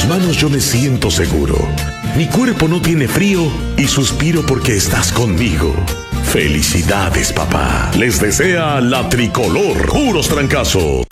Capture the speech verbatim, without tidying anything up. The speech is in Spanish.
tus manos yo me siento seguro. Mi cuerpo no tiene frío y suspiro porque estás conmigo. Felicidades, papá. Les desea la Tricolor. Puros trancazos.